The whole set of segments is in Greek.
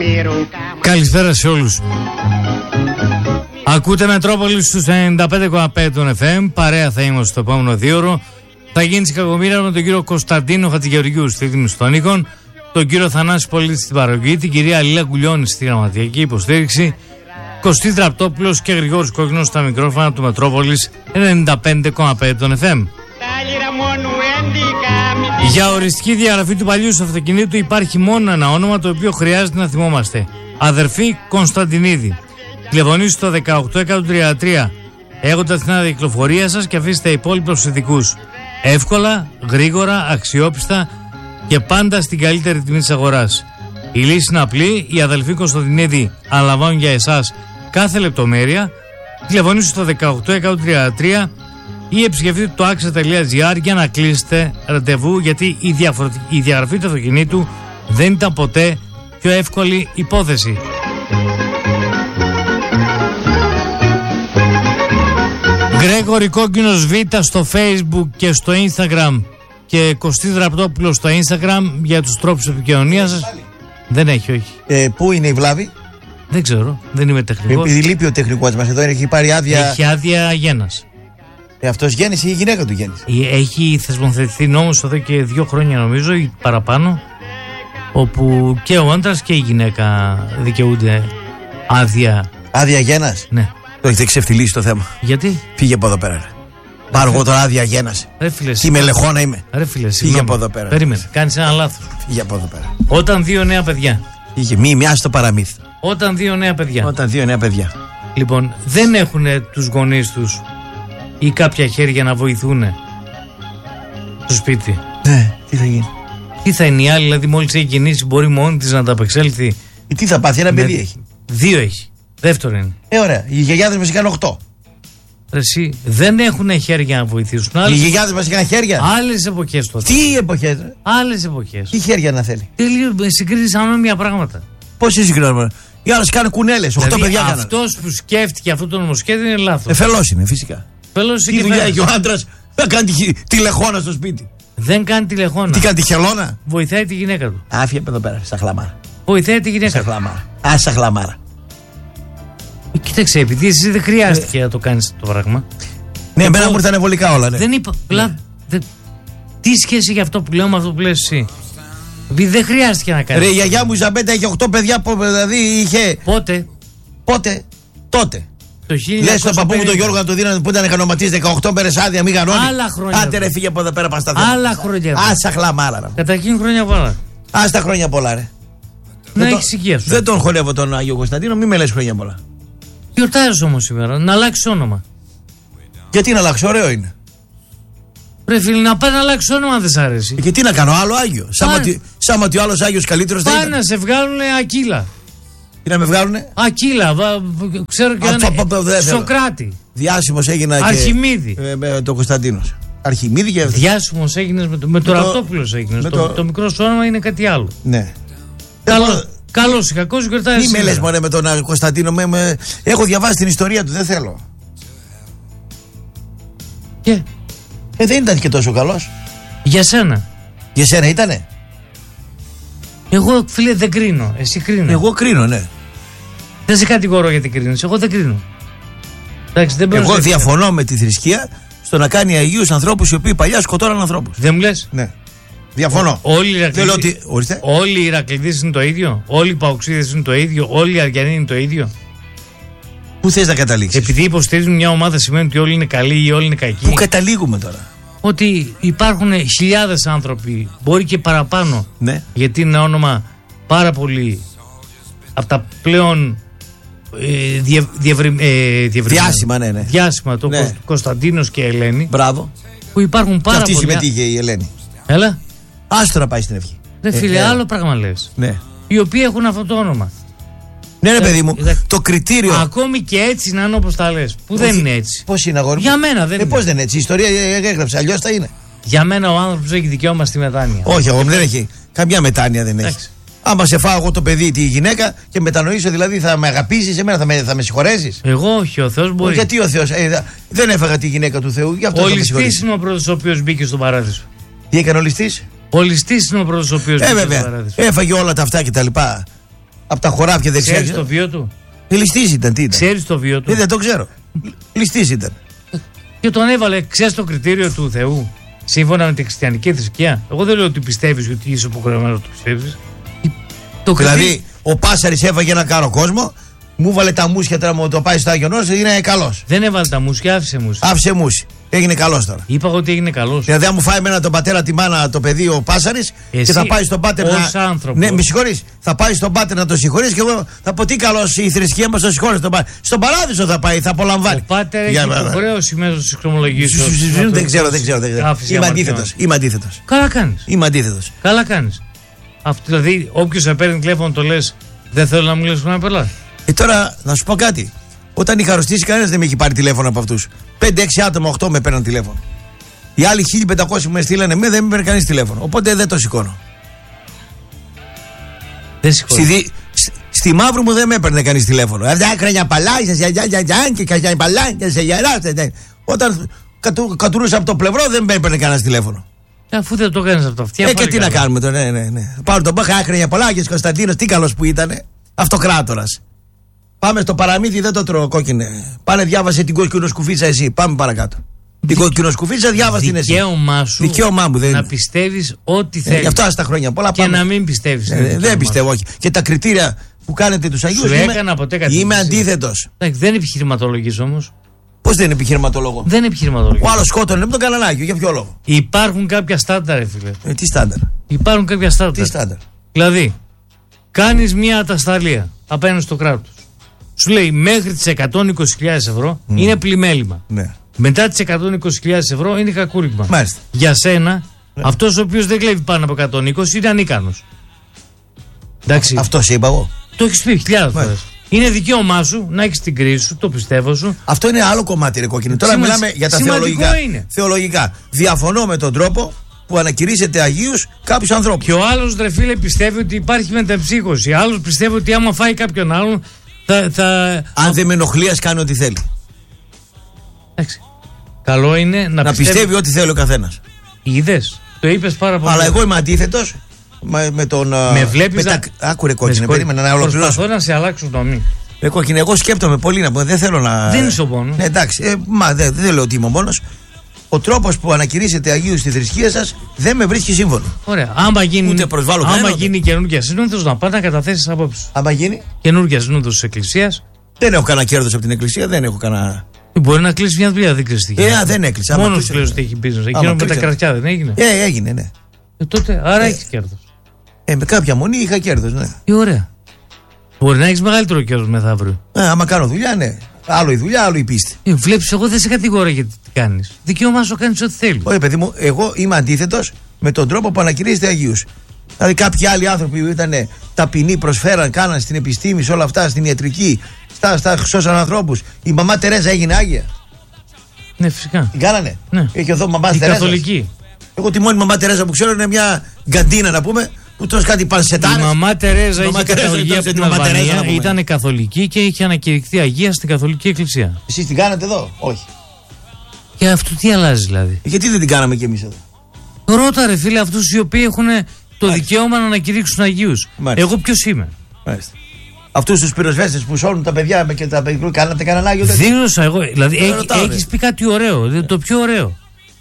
Καλησπέρα σε όλους. Ακούτε Μετρόπολη στους 95,5 των FM. Παρέα θα είμαστε στο επόμενο 2ωρο. Θα γίνει της κακομοίρας με τον κύριο Κωνσταντίνο Χατζηγεωργιού στη ρύθμιση των ήχων, τον κύριο Θανάση Πολίτη στην παραγωγή, την κυρία Λίλα Γκουλιώνη στη γραμματιακή υποστήριξη, Κωστή Τραπτόπουλος και Γρηγόρης Κόκκινος στα μικρόφωνα του Μετρόπολης 95,5 των FM. Για οριστική διαγραφή του παλιού σου αυτοκινήτου υπάρχει μόνο ένα όνομα το οποίο χρειάζεται να θυμόμαστε. Αδερφή Κωνσταντινίδη. Τηλεφωνήστε στο 18133 έχοντας την άδεια κυκλοφορία σας και αφήστε υπόλοιπους ειδικούς. Εύκολα, γρήγορα, αξιόπιστα και πάντα στην καλύτερη τιμή της αγοράς. Η λύση είναι απλή. Οι αδελφοί Κωνσταντινίδη αναλαμβάνουν για εσάς κάθε λεπτομέρεια. Τηλεφωνήστε στο 18133 ή επισκεφτείτε το axa.gr για να κλείσετε ραντεβού, γιατί η διαγραφή του αυτοκινήτου δεν ήταν ποτέ πιο εύκολη υπόθεση. Γρέγορη Κόκκινος Β στο Facebook και στο Instagram και Κωστή Τραπτόπουλος στο Instagram για τους τρόπους επικοινωνίας σας. Δεν έχει, όχι. Πού είναι η βλάβη? Δεν ξέρω, δεν είμαι τεχνικός. Επειδή λείπει ο τεχνικός μας εδώ, έχει πάρει άδεια. Έχει άδεια γένας. Αυτός γέννησε ή η γυναίκα του γέννησε? Έχει θεσμοθετηθεί νόμος εδώ και 2 χρόνια νομίζω ή παραπάνω, όπου και ο άντρας και η γυναίκα δικαιούνται άδεια. Άδεια γένας? Ναι. Το έχετε ξεφτυλίσει το θέμα. Γιατί? Φύγε από εδώ πέρα. Πάρω εγώ τώρα άδεια γένας. Ρε φίλε, και με λεχόνα είμαι. Ρε φίλε, φύγε από εδώ πέρα. Περίμενε, κάνεις ένα λάθος. Φύγε από εδώ πέρα. Όταν 2 νέα παιδιά. Είχε μία στο παραμύθι. Όταν 2 νέα παιδιά. Όταν 2 νέα παιδιά. Λοιπόν, δεν έχουν τους γονείς τους ή κάποια χέρια να βοηθούν στο σπίτι. Ναι, τι θα γίνει? Τι θα είναι η άλλη, δηλαδή μόλις έχει γεννήσει μπορεί μόνη της να τα απεξέλθει? Τι θα πάθει, ένα παιδί έχει? 2 έχει. Δεύτερο είναι. Ωραία. Οι γιαγιάδες μας είχαν 8. Εσύ, δεν έχουν χέρια να βοηθήσουν. Οι γιαγιάδες μας είχαν χέρια. Άλλες εποχές τότε. Τι εποχές? Άλλες εποχές. Τι χέρια να θέλει? Συγκρίνεις ανώμια πράγματα. Πώς συγκρίνουμε? Οι άλλες κάνουν κουνέλες. 8 δηλαδή, παιδιά κάνουν. αυτός που σκέφτηκε αυτό το νομοσχέδιο είναι λάθος. Εφελός είναι, φυσικά. Τι δουλειά έχει ο άντρας? Θα κάνει τη λεχόνα στο σπίτι. Δεν κάνει τη λεχόνα. Τι κάνει, τη χελώνα? Βοηθάει τη γυναίκα του. Άφια εδώ πέρα, στα χλαμάρα. Βοηθάει τη γυναίκα του. Στα χλαμάρα. Κοίταξε, επειδή εσύ δεν χρειάστηκε να το κάνεις το πράγμα. Ναι, εμένα μου ήρθαν βολικά όλα. Ναι. Δεν είπα. Τι σχέση για αυτό που λέω με αυτό που λες εσύ? Δεν χρειάστηκε να κάνεις. Ρε, η γιαγιά μου η Ζαμπέτα είχε 8 παιδιά, δηλαδή είχε. Πότε? Τότε. Λες στον παππού μου τον Γιώργο να το δίνανε που ήταν ικανοματής 18 μέρες άδεια, μη γανώνει. Άλλα χρόνια. Άντε ρε, φύγε από εδώ πέρα, πας στα θέματα. Άλλα χρόνια. Άσα χλαμάρα. Καταρχήν χρόνια πολλά. Άστα χρόνια πολλά, ρε. Να έχεις υγεία σου. Δεν τον χωνεύω τον Άγιο Κωνσταντίνο, μη με λες χρόνια πολλά. Γιορτάζεις όμως σήμερα, να αλλάξεις όνομα. Γιατί να αλλάξω, ωραίο είναι. Ρε φίλε, να πάει να αλλάξεις όνομα αν δεν σ' αρέσει. Και τι να κάνω, άλλο Άγιο. Σαν ότι ο άλλος Άγιος καλύτερος θα ήταν. Πάνε να σε βγάλουνε Ακύλα. Τι να με βγάλουνε? Ακύλα, ξέρω και ένα Σοκράτη. Διάσημος έγινα και. Αρχιμίδη. Το Κωνσταντίνος. Αρχιμίδη και. Διάσημος έγινες με το Ραπτόπουλος έγινες. Το μικρό σου όνομα είναι κάτι άλλο. Ναι. Καλός ή κακός γιορτάζεις. Μη με λες μωρέ με τον Κωνσταντίνο. Έχω διαβάσει την ιστορία του, δεν θέλω. Και? Δεν ήταν και τόσο καλός. Για σένα. Για σένα ήτανε? Εγώ φίλε δεν κρίνω, εσύ κρίνω. Εγώ κρίνω, ναι. Δεν σε κατηγορώ γιατί κρίνεις, εγώ δεν κρίνω. Εντάξει, δεν εγώ διαφωνώ με τη θρησκεία στο να κάνει αγίους ανθρώπους οι οποίοι παλιά σκοτώναν ανθρώπους. Δεν μου λες? Ναι. Διαφωνώ. Όλοι οι Ηρακλήδες είναι το ίδιο. Όλοι οι Παοξίδες είναι το ίδιο. Όλοι οι Αριανοί είναι το ίδιο. Πού θες να καταλήξεις? Επειδή υποστηρίζουν μια ομάδα σημαίνει ότι όλοι είναι καλοί ή όλοι είναι κακοί. Πού καταλήγουμε τώρα? Ότι υπάρχουν χιλιάδες άνθρωποι, μπορεί και παραπάνω. Ναι. Γιατί είναι όνομα πάρα πολύ από τα πλέον διάσημα, ναι. Διάσημα, το ναι. Κωνσταντίνος και Ελένη. Μπράβο. Που υπάρχουν πάρα πολλοί. Αυτή συμμετείχε η Ελένη. Έλα. Άστο να πάει στην ευχή. Ρε φίλε, άλλο πράγμα λες. Ναι. Οι οποίοι έχουν αυτό το όνομα. Ναι, ρε παιδί μου, το κριτήριο. Ακόμη και έτσι να είναι όπως τα λες. Που δεν είναι έτσι. Πώς είναι, αγόρι μου? Για μένα δεν είναι. Πώς δεν είναι έτσι? Η ιστορία έγραψε, αλλιώς θα είναι. Για μένα ο άνθρωπος έχει δικαίωμα στη μετάνοια. Όχι, αγόρι, δεν έχει. Καμιά μετάνοια δεν έχει. Άμα σε φάω εγώ το παιδί, τη γυναίκα και μετανοήσω, δηλαδή θα με αγαπήσεις, εμένα θα με συγχωρέσεις? Εγώ όχι, ο Θεός μπορεί. Γιατί ο Θεός? Δεν έφαγα τη γυναίκα του Θεού, γι' αυτό ο ληστής είναι ο πρώτος ο οποίος μπήκε στον παράδεισο. Τι έκανε ο ληστής? Ο ληστής είναι ο πρώτος ο οποίος μπήκε στον παράδεισο. Έφαγε όλα τα αυτά κτλ. Από τα χωράφια δεξιά. Ξέρεις το βίο του? Ληστής ήταν, τι ήταν? Ξέρεις το βίο του? Δεν το ξέρω. Ληστής ήταν. Και τον έβαλε, ξέρεις, το κριτήριο του Θεού. Σύμφωνα με την χριστιανική θρησκεία. Εγώ δεν λέω ότι πιστεύεις ότι είσαι υποχρεωμένο να το πιστεύεις. Δηλαδή, ο Πάσαρης έφαγε ένα κάρο κόσμο, μου βάλε τα μουσια τώρα μου το πάει στο Άγιο Νόστο, είναι καλός. Δεν έβαλε τα μουσια, άφησε μουσια. Άφησε μουσια. Έγινε καλός τώρα. Είπα ότι έγινε καλός. Δηλαδή, αν μου φάει εμένα τον πατέρα, τη μάνα, το παιδί, ο Πάσαρης, και θα πάει στον πάτερ να. Άνθρωπος. Ναι, με συγχωρείς. Θα πάει στον πάτερ να το συγχωρείς και εγώ θα πω τι καλός η θρησκεία μας το συγχωρείς. Στον παράδεισο θα πάει, θα απολαμβάνει. Ο πάτερ έχει υποχρέωση μέσω της εξομολογίας του. Δεν ξέρω. Είμαι αντίθετος. Καλά κάνεις. Είμαι αντίθετος. Καλά κάνεις. Δηλαδή, όποιος σε παίρνει τηλέφωνο το λες, δεν θέλω να μου λες να πελά. Τώρα, να σου πω κάτι. Όταν είχα αρρωστήσει, κανένας δεν με έχει πάρει τηλέφωνο από αυτούς. 5-6 άτομα, 8 με παίρναν τηλέφωνο. Οι άλλοι 1500 που με στείλανε, δεν με παίρνει κανείς τηλέφωνο. Οπότε δεν το σηκώνω. Δεν σηκώνω. Στη Μαύρου μου δεν με έπαιρνε κανείς τηλέφωνο. Όταν κατουρούσα από το πλευρό, δεν με έπαιρνε κανένας τηλέφωνο. Αφού δεν το κάνεις από το αυτιά. Και τι να κάνουμε τώρα, ναι. Πάρω τον Μπάχα, άκραινια πολλά και Κωνσταντίνος, τι καλός που ήτανε. Αυτοκράτορας. Πάμε στο παραμύθι, δεν το τρώω κόκκινε. Πάνε, διάβασε την κοκκινοσκουφίτσα εσύ. Πάμε παρακάτω. Την κοκκινοσκουφίτσα διάβασε την εσύ. Δικαίωμά μου. Να πιστεύεις ό,τι θέλεις. Γι' αυτό στα χρόνια πολλά. Και να μην πιστεύεις. Δεν πιστεύω, όχι. Και τα κριτήρια που κάνετε τους Αγίους. Είμαι αντίθετος. Δεν επιχειρηματολογείς όμως. Πώς δεν είναι επιχειρηματολόγο? Δεν είναι επιχειρηματολόγο. Ο άλλος σκότωνε με τον Κανανάκιο, για ποιο λόγο? Υπάρχουν κάποια στάνταρ, φίλε. Τι στάνταρ? Υπάρχουν κάποια στάνταρ. Τι στάνταρ? Δηλαδή, κάνεις μια ατασταλία απέναντι στο κράτος. Σου λέει μέχρι τις 120.000 ευρώ είναι πλημέλημα. Ναι. Μετά τις 120.000 ευρώ είναι κακούρικμα. Μάλιστα. Για σένα, αυτός ο οποίος δεν κλέβει πάνω από 120 είναι ανίκανος. Εντάξει. Αυτό σε είπα εγώ. Το έχεις πει χιλιάδες φορές. Είναι δικαίωμά σου να έχεις την κρίση σου, το πιστεύω σου. Αυτό είναι άλλο κομμάτι, ρε κόκκινο. Τώρα μιλάμε για τα θεολογικά. Διαφωνώ με τον τρόπο που ανακηρύσσεται Αγίους κάποιους ανθρώπους. Και ο άλλος, ρε φίλε, πιστεύει ότι υπάρχει μετεμψύχωση. Ο άλλος πιστεύει ότι άμα φάει κάποιον άλλον αν δεν με ενοχλεί, ας κάνει ό,τι θέλει. Εντάξει. Καλό είναι να πιστεύει ό,τι θέλει ο καθένας. Είδες, το είπες πάρα πολύ. Αλλά εγώ είμαι αντίθετος με τον. Με βλέπεις Άκουρε κόκκινε, περίμενα να ολοκληρώσω. Προσπαθώ να σε αλλάξω γνώμη. Κόκκινε, εγώ σκέπτομαι πολύ να πω. Δεν θέλω να. Δεν είσαι ο μόνος. Ναι, εντάξει, δεν λέω ότι είμαι ο μόνος. Ο τρόπος που ανακηρύσσετε Αγίου στη θρησκεία σας δεν με βρίσκει σύμφωνο. Ωραία. Άμα γίνει καινούργια σύνοδος, να πας να καταθέσεις απόψεις. Άμα γίνει καινούργια σύνοδος της Εκκλησίας. Δεν έχω κανένα κέρδος από την Εκκλησία, δεν έχω κανένα. Μπορεί να κλείσει μια δουλειά, δεν κλείσει. Δεν έκλεισε. Μόνος του κλείσει ότι έχει business. Εκείνο με τα κρατιά δεν έγινε. Έγινε, ναι. Τότε, άρα έχει κέρδος. Με κάποια μονή είχα κέρδος, ναι. Ωραία. Μπορεί να έχει μεγαλύτερο κέρδος μεθαύριο. Άμα κάνω δουλειά, ναι. Άλλο η δουλειά, άλλο η πίστη. Βλέπεις, εγώ δεν σε κατηγορώ γιατί τι κάνεις. Δικαίωμά σου κάνεις ό,τι θέλεις. Όχι, παιδί μου, εγώ είμαι αντίθετος με τον τρόπο που ανακηρύσσεται Αγίους. Δηλαδή, κάποιοι άλλοι άνθρωποι που ήταν ταπεινοί, προσφέραν, κάναν στην επιστήμη, σε όλα αυτά, στην ιατρική, σώσαν ανθρώπους. Η μαμά Τερέζα έγινε Άγια. Ναι, φυσικά. Την κάνανε. Ναι. Έχει εδώ μαμά Τερέζα. Καθολική. Εγώ τη μόνη μαμά Τερέζα που ξέρω είναι μια γκαντίνα, να πούμε, που τρως κάτι πανσετάρες. Η μαμά Τερέζα είχε καταγωγή από την Αλβανία, ήταν καθολική και είχε ανακηρυχθεί Αγία στην Καθολική Εκκλησία. Εσείς την κάνατε εδώ? Όχι. Και αυτό τι αλλάζει δηλαδή? Γιατί δεν την κάναμε κι εμείς εδώ? Ρώτα, ρε φίλε, αυτούς οι οποίοι έχουν το δικαίωμα να ανακηρύξουν Αγίους. Εγώ ποιος είμαι? Μάλιστα. Αυτούς τους πυροσβέστες που σώνουν τα παιδιά και τα παιδιά, κάνατε κανένα Άγιο? Δήλωσα εγώ. Δηλαδή έχεις πει κάτι ωραίο. Το πιο ωραίο.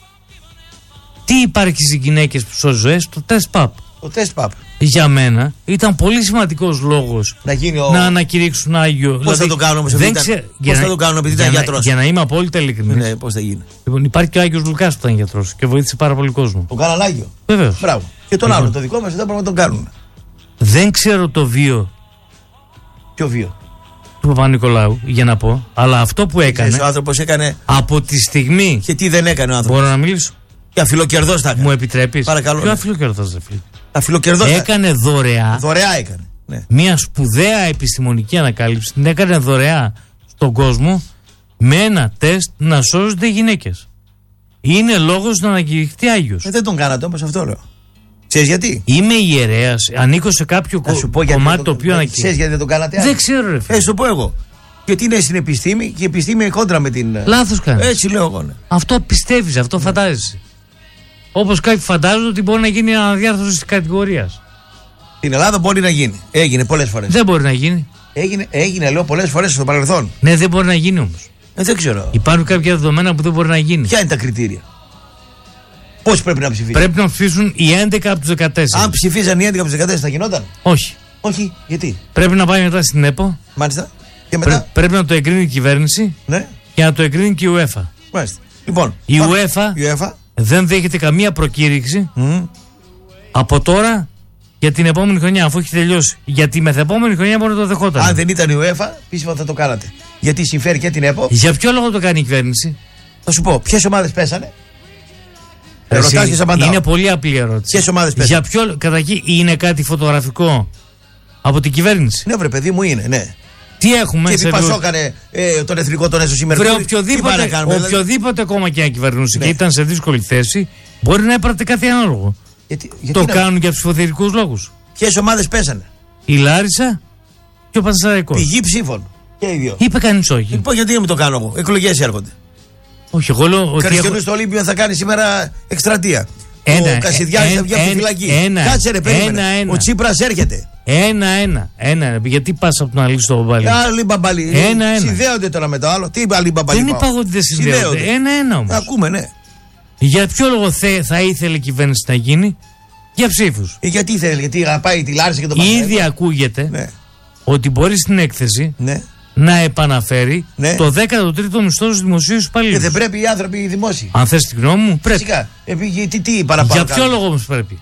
Τι υπάρχει στις γυναίκες που σώζουν ζωές? Το τεστ ΠΑΠ. Το τεστ ΠΑΠ. Για μένα ήταν πολύ σημαντικός λόγος να ανακηρύξουν Άγιο. Πώς θα το κάνουμε όμως? Πώς θα το κάνουμε επειδή ήταν γιατρός? Για να είμαι απόλυτα ειλικρινής. Ναι, πώς θα γίνει? Λοιπόν, υπάρχει και ο Άγιος Λουκάς που ήταν γιατρός και βοήθησε πάρα πολύ κόσμο. Τον κάναν Άγιο. Βεβαίως. Μπράβο. Και τον άλλον, το δικό μας εδώ πρέπει να τον κάνουμε. Δεν ξέρω το βίο. Ποιο βίο? Του Παπα-Νικολάου, για να πω. Αλλά αυτό που έκανε. Ο άνθρωπος έκανε. Από τη στιγμή. Και τι δεν έκανε ο άνθρωπος? Μπορώ να μιλήσω? Και αφιλοκερδός τα έκανε. Μου επιτρέπεις? Παρακαλώ. Ποιο αφιλοκερδός, δε φίλε? Αφιλοκερδός. Έκανε δωρεά. Δωρεά έκανε. Ναι. Μια σπουδαία επιστημονική ανακάλυψη. Την έκανε δωρεά στον κόσμο με ένα τεστ να σώζονται οι γυναίκες. Είναι λόγος να ανακηρυχθεί Άγιος. Δεν τον κάνατε όμως, αυτό λέω. Ξέρεις γιατί? Είμαι ιερέας, ανήκω σε κάποιο κομμάτι το οποίο ανακοινώνει. Ξέρεις γιατί δεν το κάνατε? Δεν ξέρω, ρε φίλε. Σου πω εγώ. Γιατί είναι στην επιστήμη και η επιστήμη είναι κόντρα με την. Λάθος κάνεις. Έτσι λέω εγώ. Ναι. Αυτό πιστεύεις, αυτό φαντάζεσαι. Όπως κάποιοι φαντάζονται ότι μπορεί να γίνει αναδιάρθρωση της κατηγορίας. Στην Ελλάδα μπορεί να γίνει. Έγινε πολλές φορές. Δεν μπορεί να γίνει. Έγινε λέω πολλές φορές στο παρελθόν. Ναι, δεν μπορεί να γίνει όμως. Δεν ξέρω. Υπάρχουν κάποια δεδομένα που δεν μπορεί να γίνει. Ποια είναι τα κριτήρια? Πώς πρέπει να ψηφίσουν? Πρέπει να ψηφίσουν οι 11 από τους 14. Αν ψηφίζαν οι 11 από τους 14 θα γινόταν? Όχι. Όχι, γιατί? Πρέπει να πάει μετά στην ΕΠΟ. Μάλιστα. Και μετά. Πρέπει να το εγκρίνει η κυβέρνηση. Ναι. Και να το εγκρίνει και η UEFA. Μάλιστα. Λοιπόν, η UEFA δεν δέχεται καμία προκήρυξη από τώρα για την επόμενη χρονιά, αφού έχει τελειώσει. Γιατί μεθεπόμενη χρονιά μπορεί να το δεχόταν. Αν δεν ήταν η UEFA, πίστευα θα το κάνατε. Γιατί συμφέρει και την ΕΠΟ. Για ποιο λόγο το κάνει η κυβέρνηση? Θα σου πω, ποιες ομάδες πέσανε? Ρωτάς και σε απαντάω. Είναι πολύ απλή ερώτηση. Ποιες ομάδες πέσανε? Για ποιο, καταρχήν, είναι κάτι φωτογραφικό από την κυβέρνηση? Ναι, βρε παιδί μου, είναι, ναι. Τι έχουμε? Και πασόκανε τον εθνικό τον έσω σήμερα. Οποιοδήποτε κόμμα και να κυβερνούσε και ήταν σε δύσκολη θέση, μπορεί να έπρατε κάτι ανάλογο. Γιατί το κάνουν για ψηφοθερικούς λόγους. Ποιες ομάδες πέσανε? Η Λάρισα και ο Πανσεραϊκός. Πηγή ψήφων. Και οι δύο. Είπε κανείς όχι. Λοιπόν, γιατί να μην το κάνω εγώ? Εκλογές έρχονται. Όχι, εγώ λέω ότι. Χριστιανού στο Ολύμπιο θα κάνει σήμερα εκστρατεία. Ο Κασιδιάρης θα βγει από τη φυλακή. Κάτσε ρε, περίμενε. Ο Τσίπρας έρχεται. Ένα. Γιατί πας από τον Αλή στο Μπαμπαλί? Άλλη Μπαμπαλί. Συνδέονται τώρα με το άλλο. Τι άλλη Μπαμπαλί? Δεν είπα ότι δεν συνδέονται. Ένα όμως. Ακούμε, ναι. Για ποιο λόγο θα ήθελε η κυβέρνηση να γίνει? Για ψήφους. Γιατί ήθελε, γιατί να πάει τη Λάρισα και τον Παναγιώτη. Ήδη ακούγεται ότι μπορεί στην έκθεση να επαναφέρει το 13ο μισθό στους δημοσίους υπαλλήλους. Και δεν πρέπει οι άνθρωποι οι δημόσιοι? Αν θες την γνώμη μου, πρέπει. Φυσικά. Τι παραπάνω? Για ποιο λόγο όμως πρέπει?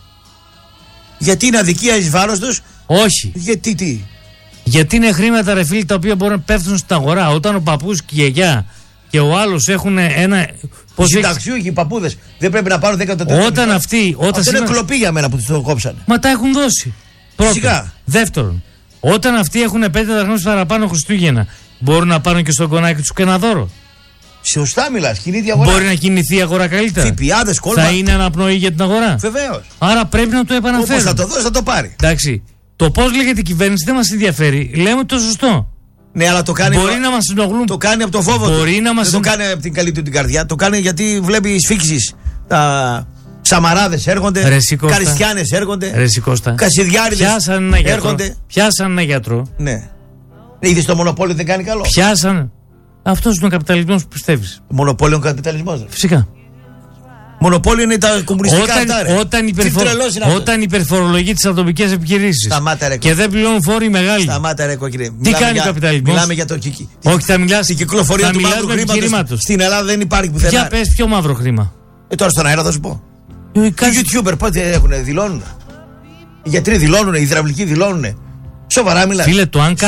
Γιατί είναι αδικία εις βάρος τους? Όχι. Γιατί τι? Γιατί είναι χρήματα, ρε φίλοι, τα οποία μπορούν να πέφτουν στην αγορά. Όταν ο παππούς και η γιαγιά και ο άλλος έχουν ένα. Συνταξιούχοι, οι παππούδες δεν πρέπει να πάρουν 13. Όταν αυτοί. Αυτό είναι κλοπή για μένα που τους το κόψανε. Μα τα έχουν δώσει. Φυσικά. Δεύτερον, όταν αυτοί έχουν 5 δραχμές παραπάνω Χριστούγεννα, μπορούν να πάρουν και στο κονάκι τους και ένα δώρο. Σωστά μιλάς, κινείται η αγορά. Μπορεί να κινηθεί η αγορά καλύτερα. ΦΠΑ, κόλπα. Θα είναι αναπνοή για την αγορά. Βεβαίως. Άρα πρέπει να το επαναφέρουν. Όπως θα το δώσει, θα το πάρει. Εντάξει. Το πώς λέγεται η κυβέρνηση δεν μας ενδιαφέρει. Λέμε το σωστό. Ναι, αλλά το κάνει. Μπορεί να μας ενοχλούν. Το κάνει από το φόβο του. Δεν το κάνει από την καλή του την καρδιά. Το κάνει γιατί βλέπει σφίξεις. Σαμαράδες έρχονται. Καριστιάνες έρχονται. Κασιδιάριδες έρχονται. Πιάσαν ένα γιατρό. Ναι. Είδες το μονοπόλιο δεν κάνει καλό? Πιάσαν. Αυτός είναι ο καπιταλισμός που πιστεύεις? Μονοπόλιο είναι ο καπιταλισμός. Φυσικά. Μονοπόλιο είναι τα κομμουνιστικά αυτά. Όταν υπερφορολογεί τις ατομικές επιχειρήσεις και δεν πληρώνουν φόροι μεγάλοι. Σταμάτα ρε κόκκινε. Τι κάνει ο καπιταλισμός? Μιλάμε για το όχι, θα μιλάς. Την κυκλοφορία του μαύρου χρήματος. Στην Ελλάδα δεν υπάρχει πουθενά. Για πες πιο μαύρο χρήμα. Τώρα στον αέρα θα σου πω. Οι YouTuber πότε έχουνε, δηλώνουν? Οι γιατροί δηλώνουν, οι υδραυλικοί δηλώνουν. Σοβαρά μιλάς? Φίλε,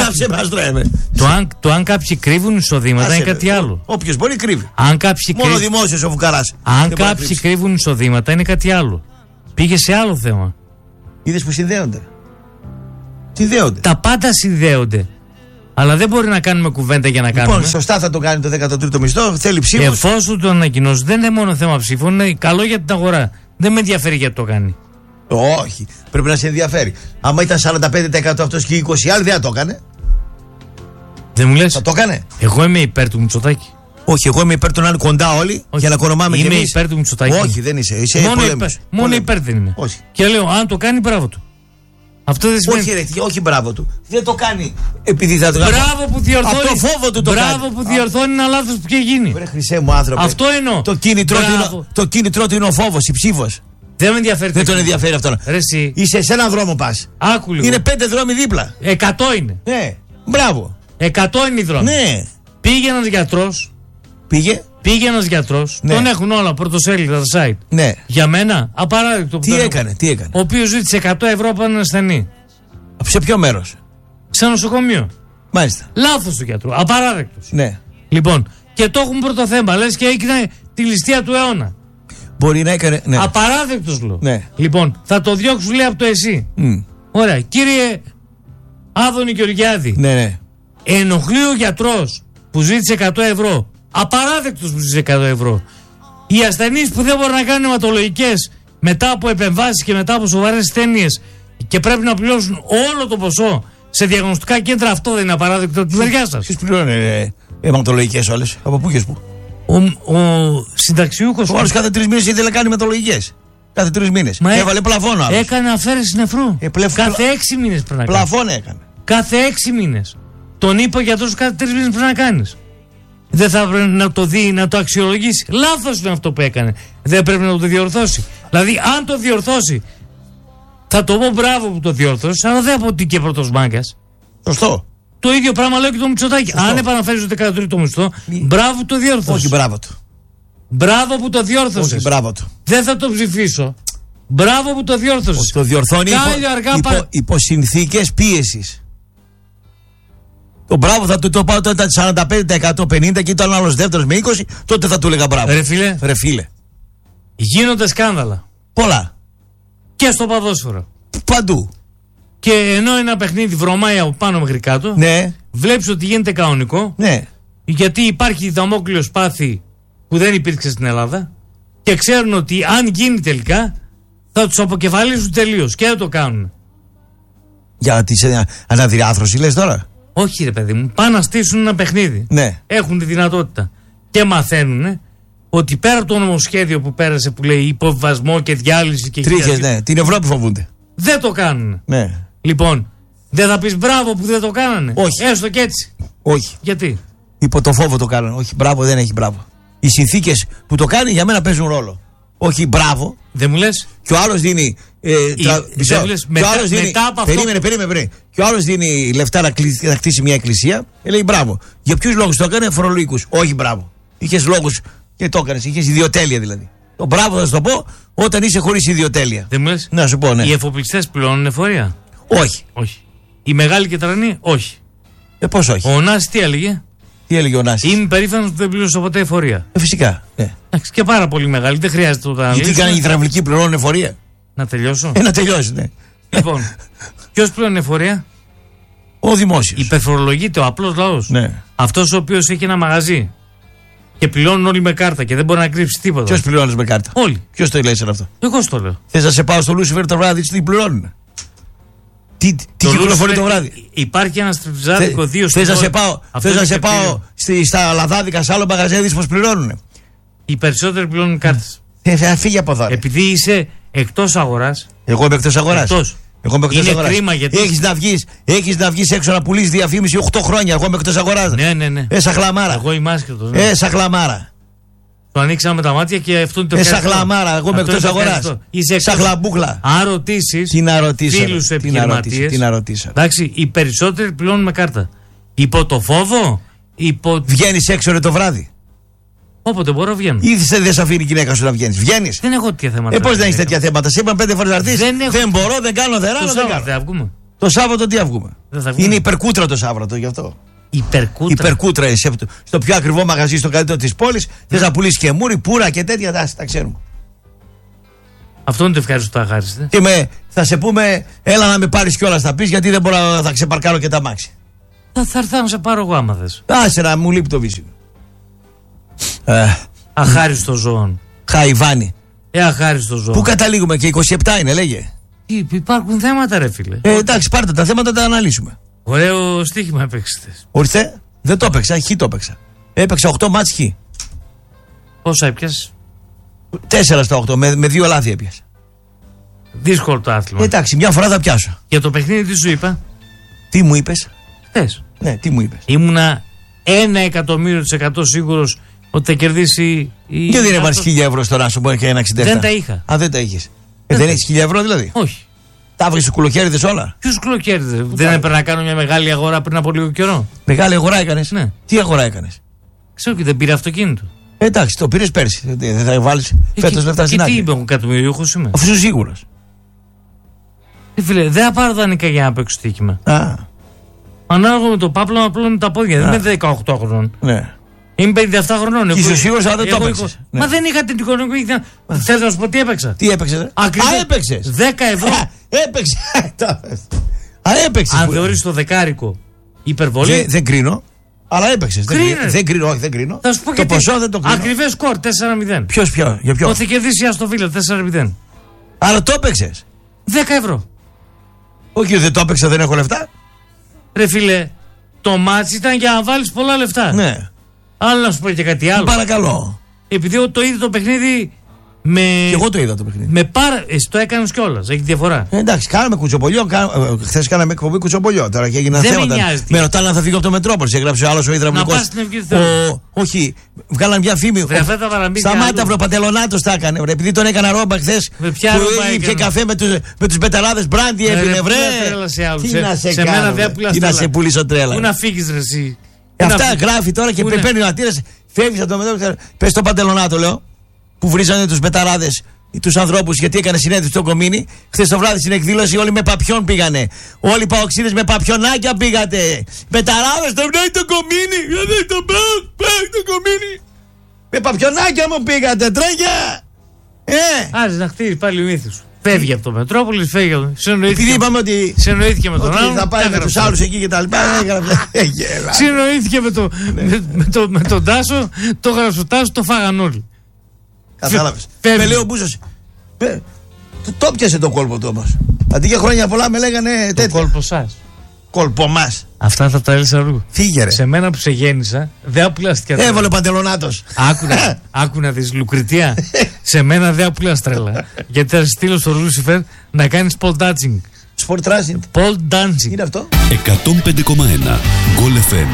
το αν κάποιοι κρύβουν εισοδήματα είναι κάτι άλλο. Όποιος μπορεί κρύβει. Μόνο δημόσιος ο φουκαράς. Αν κάποιοι κρύβουν εισοδήματα είναι κάτι άλλο. Πήγε σε άλλο θέμα. Είδες που συνδέονται? Συνδέονται. Τα πάντα συνδέονται. Αλλά δεν μπορεί να κάνουμε κουβέντα για να κάνουμε. Λοιπόν, σωστά θα το κάνει το 13ο μισθό. Θέλει ψήφους. Εφόσον το ανακοινώσει, δεν είναι μόνο θέμα ψήφων, είναι καλό για την αγορά. Δεν με ενδιαφέρει γιατί το κάνει. Όχι, πρέπει να σε ενδιαφέρει. Άμα ήταν 45% αυτός και 20 άλλοι, δεν θα το έκανε. Δεν μου λες? Θα το έκανε. Εγώ είμαι υπέρ του Μητσοτάκη. Όχι, εγώ είμαι υπέρ του να είναι κοντά όλοι. Όχι. Για να κονομάμε κι εμείς. Είμαι υπέρ του Μητσοτάκη. Όχι, δεν είσαι. Μόνο υπέρ δεν είμαι. Όχι. Και λέω, αν το κάνει, μπράβο του. Αυτό δεν σημαίνει. Όχι, ρε, όχι, μπράβο του. Δεν το κάνει επειδή θα το κάνει. Μπράβο που διορθώνει. Από το φόβο του το κάνει. Μπράβο που διορθώνει ένα λάθος που είχε γίνει. Βρε χρυσέ μου άνθρωπο. Αυτό εννοώ. Το κίνητρό του είναι ο φόβος, η ψήφος. Δεν με ενδιαφέρει. Δεν τον ενδιαφέρει αυτό. Είσαι σε έναν δρόμο πας. Άκου λίγο. Είναι 5 δρόμοι δίπλα. 100 είναι. Ναι, μπράβο. 100 είναι οι δρόμοι. Ναι. Πήγε ένας γιατρός. Πήγε ένας γιατρός. Ναι. Τον έχουν όλα πρωτοσέλιδα τα site. Ναι. Για μένα, απαράδεκτο. Τι έκανε? Ο οποίος ζήτησε 100 ευρώ από έναν ασθενή. Σε ποιο μέρος? Σε νοσοκομείο. Μάλιστα. Λάθος του γιατρού. Απαράδεκτος. Ναι. Λοιπόν, και το έχουν πρώτο θέμα. Λες και έγινε τη ληστεία του αιώνα. Μπορεί να έκανε. Ναι. Απαράδεκτος λέω. Ναι. Λοιπόν, θα το διώξουν λέει από το εσύ. Ωραία. Κύριε Άδωνη Γεωργιάδη. Ναι. Ενοχλεί ο γιατρός που ζήτησε 100 ευρώ. Απαράδεκτος που ζήτησε 100 ευρώ. Οι ασθενείς που δεν μπορούν να κάνουν αιματολογικές μετά από επεμβάσεις και μετά από σοβαρές ασθένειες και πρέπει να πληρώσουν όλο το ποσό σε διαγνωστικά κέντρα, αυτό δεν είναι απαράδεκτο από τη μεριά σας? Ποιος πληρώνει αιματολογικές όλες? Από πού και πού? Ο συνταξιούχος. Ο άλλος κάθε 3 μήνες ήθελε να κάνει αιματολογικές. Κάθε 3 μήνες. Έβαλε πλαφόν άλλος. Έκανε αφαίρεση νεφρού. Κάθε 6 μήνες πρέπει να κάνει. Πλαφόν έκανε. Κάθε 6 μήνες. Τον είπε ο γιατρός κάθε 3 μήνες πρέπει να κάνεις. Δεν θα πρέπει να το δει, να το αξιολογήσει. Λάθος είναι αυτό που έκανε. Δεν πρέπει να το διορθώσει. Δηλαδή, αν το διορθώσει, θα το πω μπράβο που το διόρθωσε, αλλά δεν αποτεί και πρώτος μάγκας. Σωστό. Το ίδιο πράγμα λέω και το Μητσοτάκη. Αν επαναφέρει το 13ο μισθό, μπράβο που το διόρθωσε. Όχι, μπράβο του. Μπράβο που το διόρθωσε. Όχι, μπράβο του. Δεν θα το ψηφίσω. Μπράβο που το διόρθωσε. Το διορθώνει υπό συνθήκες πίεσης. Το μπράβο θα του το πάω τότε 45%, 50% και ήταν άλλος δεύτερος με 20%, τότε θα του έλεγα μπράβο. Ρε φίλε. Γίνονται σκάνδαλα. Πολλά. Και στο ποδόσφαιρο. Παντού. Και ενώ ένα παιχνίδι βρωμάει από πάνω μέχρι κάτω, ναι. Βλέπεις ότι γίνεται κανονικό. Ναι. Γιατί υπάρχει δαμόκλειο σπάθη που δεν υπήρξε στην Ελλάδα και ξέρουν ότι αν γίνει τελικά θα τους αποκεφαλίσουν τελείως και δεν το κάνουν. Για τη αναδιάρθρωση λες τώρα? Όχι ρε παιδί μου, πάνε να στήσουν ένα παιχνίδι. Ναι. Έχουν τη δυνατότητα και μαθαίνουν ότι πέρα από το νομοσχέδιο που πέρασε που λέει υποβιβασμό και διάλυση και τρίχες, ναι. Την Ευρώπη φοβούνται. Δεν το κάνουν. Ναι. Λοιπόν, δεν θα πεις μπράβο που δεν το κάνανε? Όχι. Έστω και έτσι. Όχι. Γιατί? Υπό το φόβο το κάνανε. Όχι, μπράβο δεν έχει μπράβο. Οι συνθήκες που το κάνει για μένα παίζουν ρόλο. Όχι μπράβο. Δεν μου λες? Και ο άλλος δίνει. Μετά από αυτό. Περίμενε. Και ο άλλος δίνει λεφτά να χτίσει μια εκκλησία. Λέει μπράβο. Για ποιους λόγους το έκανε? Φορολογικούς. Όχι μπράβο. Είχες λόγους και το έκανες. Είχες ιδιοτέλεια δηλαδή. Το μπράβο θα σου το πω όταν είσαι χωρίς ιδιοτέλεια. Δεν μου λες? Να σου πω, ναι. Οι εφοπλιστές πληρώνουν εφορία? Όχι. Οι μεγάλοι και τρανοί? Όχι. Πώς όχι? Ο Νάσης τι έλεγε? Τι έλεγε ο Νάσης? Είμαι περήφανος που δεν πλήρωσα ποτέ εφορία. Φυσικά. Ναι. Και πάρα πολύ μεγάλη. Δεν χρειάζεται το να αναλύσουμε. Γιατί κάνει η υδραυλική πληρώνουν εφορία? Να τελειώσω. Να τελειώσει, ναι. Λοιπόν, ποιος πληρώνει εφορία? Ο δημόσιος. Υπερφορολογείται ο απλός λαός. Ναι. Αυτός ο οποίος έχει ένα μαγαζί και πληρώνουν όλοι με κάρτα και δεν μπορεί να κρύψει τίποτα. Ποιος πληρώνει με κάρτα? Όλοι. Ποιος το λέει σε αυτό? Εγώ στο λέω. Θες να σε πάω στο Λούσιφερ το βράδυ, τι πληρώνουν? Τι κυκλοφορεί το βράδυ? Υπάρχει ένα στριφτζάδικο 2 στο Θες να σε πάω στα Λαδάδικα σε άλλο μαγαζί, δεις πως πληρώνουν? Οι περισσότεροι πληρώνουν κάρτες. Φύγει από εδώ. Επειδή είσαι εκτός αγοράς. Εγώ είμαι εκτός αγοράς. Είναι κρίμα γιατί. Έχεις να βγεις έξω να πουλήσεις διαφήμιση 8 χρόνια. Εγώ είμαι εκτός αγοράς. Ναι. Σαν χλαμάρα. Εγώ είμαι άσχετος. Ναι. Σαν χλαμάρα. Το ανοίξαμε τα μάτια και αυτό είναι το ευχαριστώ. Σαν χλαμάρα. Εγώ είμαι εκτός αγοράς. Σαν χλαμπούκλα. Αν ρωτήσεις φίλους επιχειρηματίες. Τι να ρωτήσω. Εντάξει, οι περισσότεροι πληρώνουν με κάρτα. Υπό το φόβο. Βγαίνεις έξω ρε το βράδυ? Όποτε μπορώ βγαίνω. Ή δεν σε αφήνει η γυναίκα σου να βγαίνεις? Βγαίνεις? Δεν έχω τέτοια θέματα. Πώς δεν έχεις τέτοια θέματα? Σε είπαν 5 φορές να έρθεις. Δεν μπορώ, δεν κάνω, δεν κάνω. Το Σάββατο τι αυγούμε? Είναι υπερκούτρα το Σάββατο γι' αυτό. Υπερκούτρα είσαι στο πιο ακριβό μαγαζί στο καλύτερο της πόλης. Θες να πουλήσεις και μούρι, πουρα και τέτοια, τα ξέρουμε. Αυτό είναι το ευχάριστο, το αχάριστε. Και θα σε πούμε, έλα να με πάρεις κιόλας, θα πεις, γιατί δεν μπορώ να θα ξεπαρκάρω και τα μάξι. Θα έρθω να σε πάρω εγώ άμα θες. Άσε να μου λείπει το βίσιο. Αχάριστο ζώο. Χαϊβάνι. Αχάριστο ζώο. Πού καταλήγουμε? Και 27 είναι, λέγε. Υπάρχουν θέματα, ρε φίλε. Εντάξει, πάρτε τα θέματα, τα αναλύσουμε. Ωραίο στοίχημα έπαιξε. Ορίστε, δεν το έπαιξα, χ το έπαιξα. Έπαιξα 8 μάτς χ. Πόσα έπιασε? 4 στα 8, με 2 λάθη έπιασα. Δύσκολο το άθλημα. Εντάξει, μια φορά θα πιάσω. Για το παιχνίδι τι σου είπα? Τι μου είπες? Χθες. Ναι, τι μου είπες? Ήμουνα 100% σίγουρος ότι θα κερδίσει η. Και δεν έβαλες 1.000 ευρώ στο να σου μπορεί και 1,67. Δεν τα είχα. Α, δεν τα είχες. Δεν έχεις 1.000 ευρώ δηλαδή? Όχι. Τα έβγαλες κουλοκέριδες όλα? Ποιους κουλοκέριδες? Δεν έπρεπε να κάνω μια μεγάλη αγορά πριν από λίγο καιρό? Μεγάλη αγορά έκανες? Ναι. Τι αγορά έκανες? Ξέρω και δεν πήρε αυτοκίνητο. Εντάξει, το πήρες πέρσι. Δεν θα βάλεις φέτος λεφτά στην άκρη? Και τι είμαι, εκατομμυριούχος είμαι. Αφού είσαι σίγουρος. Φίλε, δεν θα πάρω δανεικά για να παίξω στοίχημα. Ανάλογα με το πάπλο να πλώνω τα πόδια. Δεν είμαι 18 χρονών. Ναι. Είμαι 57 χρονών. Είσαι σίγουρος αλλά δεν το έπαιξες? Μα δεν είχα την οικονομική. Θέλω να σου πω τι έπαιξα. Τι έπαιξες? Έπαιξες 10 ευρώ. Έπαιξες. Έπαιξες. Αν θεωρείς το δεκάρικο υπερβολή. Δεν κρίνω. Αλλά έπαιξες. Δεν κρίνω, όχι, δεν κρίνω. Θα σου πω το ποσό δεν το κρίνω. Ακριβές σκορ 4-0. Ποιος, για ποιο? Ότι κερδίσει η Αστον Βίλα 4-0. Αλλά το έπαιξες. 10 ευρώ. Όχι, δεν το έπαιξα, δεν έχω λεφτά. Ρε φίλε, το μάτς ήταν για να βάλεις πολλά λεφτά. Ναι. Άλλο να σου πω και κάτι άλλο. Παρακαλώ. Επειδή το είδε το παιχνίδι Και εγώ το είδα το παιχνίδι. Εσύ το έκανες κιόλας, έχει διαφορά. Εντάξει, κάναμε κουτσομπολιό. Χθες κάναμε εκπομπή κουτσομπολιό. Τώρα και έγιναν θέματα. Με ρωτάνε αν θα φύγω από το Μετρόπολης. Έγραψε ο άλλος ο υδραυλικός. Όχι, βγάλαν μια φήμη. Σταμάτα, βροπαντελονάτος τα έκανε. Επειδή τον έκανα ρόμπα χθες. Που είχε καφέ με τους μπεταράδες μπράντι έφυγε. Τι να σε πουλήσω τρέλα. Πού να φύγεις ρε εσύ. Αυτά γράφει τώρα και παίρνει ο Ατήρας. Φεύγει από το Μετρόπολη. Πες στον Παντελονάτο, λέω. Που βρίζανε τους μπεταράδες. Τους ανθρώπους, γιατί έκανε συνέντευξη στο Κομίνι. Χθες το βράδυ στην εκδήλωση όλοι με παπιόν πήγανε. Όλοι οι παοξίδες με παπιονάκια πήγατε. Μπεταράδες, το βράδυ το Κομίνι. Το Κομίνι. Με παπιονάκια μου πήγατε, τρέγια. Άρχισε να χτίσει πάλι ο μύθος. Φεύγει από το Μετρόπολης, φεύγει από το. Επειδή είπαμε ότι. Συνοήθηκε με τον άλλον. Θα πάει με τους άλλους εκεί και τα λοιπά. Συνοήθηκε με τον Τάσο. Το έγραψε ο Τάσο, το φάγαν όλοι. Κατάλαβες. Με λέει ο Μπούσος. Το πιάσε το κόλπο του όμως. Αντί για χρόνια πολλά με λέγανε τέτοια. Το κόλπο σας. Κόλπο μας. Αυτά θα τα έλεγες αλλού. Φύγε ρε. Σε μένα που σε γέννησα δεν απουλάστηκε. Έβαλε ο Παντελονάτος. Άκου να δεις Λουκριτία. Σε μένα δεν απουλάς τρέλα. Γιατί θα στείλω στο Λούσιφερ να κάνεις pole dancing. Sport dancing. Pole dancing. Είναι αυτό. 105,1 Goal FM.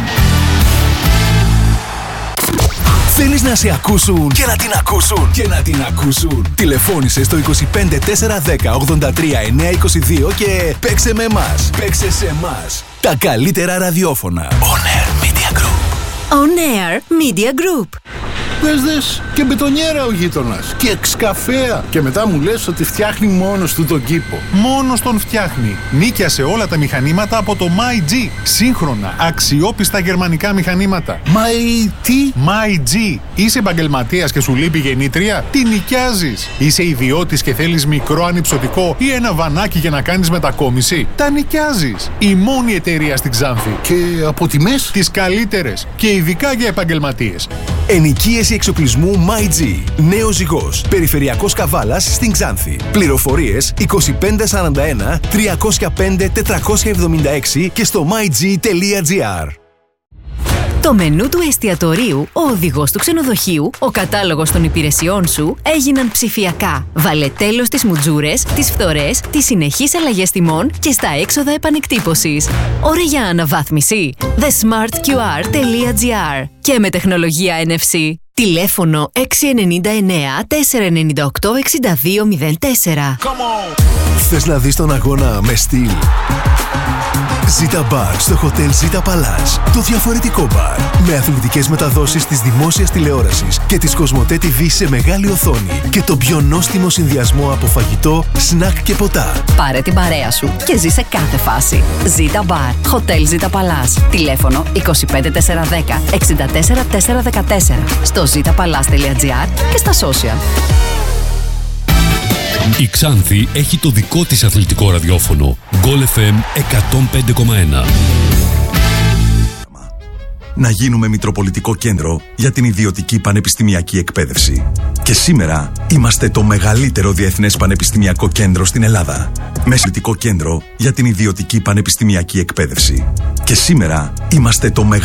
Θέλεις να σε ακούσουν και να την ακούσουν και να την ακούσουν. Τηλεφώνησε στο 25 410 83 922 και παίξε με εμάς. Παίξε σε εμάς. Τα καλύτερα ραδιόφωνα. On Air Media Group. On Air Media Group. Δες και μπετονιέρα ο γείτονας και εξκαφέα. Και μετά μου λες ότι φτιάχνει μόνος του τον κήπο. Μόνος τον φτιάχνει. Νίκιασε όλα τα μηχανήματα από το MyG. Σύγχρονα, αξιόπιστα γερμανικά μηχανήματα. Τι? MyG. Είσαι επαγγελματίας και σου λείπει γεννήτρια? Τι νοικιάζεις? Είσαι ιδιώτης και θέλεις μικρό ανυψωτικό ή ένα βανάκι για να κάνεις μετακόμιση? Τα νοικιάζεις. Η μόνη εταιρεία στην Ξάνθη. Και από τιμές? Τις καλύτερες και ειδικά για επαγγελματίες. Ενοικίαση εξοπλισμού MyG. Νέος Ζυγός. Περιφερειακός Καβάλας στην Ξάνθη. Πληροφορίες 2541 305 476 και στο myg.gr. Το μενού του εστιατορίου, ο οδηγός του ξενοδοχείου, ο κατάλογος των υπηρεσιών σου έγιναν ψηφιακά. Βάλε τέλος στις μουτζούρες, τις φθορές, τις συνεχείς αλλαγές τιμών και στα έξοδα επανεκτύπωσης. Ωραία για αναβάθμιση. thesmartqr.gr και με τεχνολογία NFC. Τηλέφωνο 699 498 6204. Θες να δεις τον αγώνα με στυλ? Zita Bar στο Hotel Zita Palace. Το διαφορετικό μπαρ. Με αθλητικές μεταδόσεις της δημόσιας τηλεόρασης και της Κοσμοτέ TV σε μεγάλη οθόνη. Και το πιο νόστιμο συνδυασμό από φαγητό, σνακ και ποτά. Πάρε την παρέα σου και ζήσε κάθε φάση. Zita Bar. Hotel Zita Palace. Τηλέφωνο 25410 64414. Στο zitapalace.gr και στα social. Η Ξάνθη έχει το δικό της αθλητικό ραδιόφωνο. Goal FM 105,1. Να γίνουμε Μητροπολιτικό Κέντρο για την ιδιωτική πανεπιστημιακή εκπαίδευση. Και σήμερα είμαστε το μεγαλύτερο διεθνές πανεπιστημιακό κέντρο στην Ελλάδα. Μεσητικό κέντρο για την ιδιωτική πανεπιστημιακή εκπαίδευση. Και σήμερα είμαστε το μεγαλύτερο